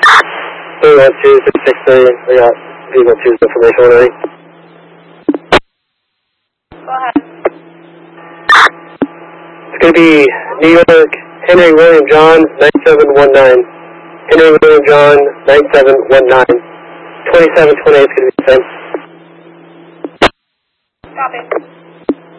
312, 660, I got vehicle 2's information already. Go ahead. It's going to be New York, Henry William John, 9719. Henry William John, 9719. 2728 is going to be the same. Copy.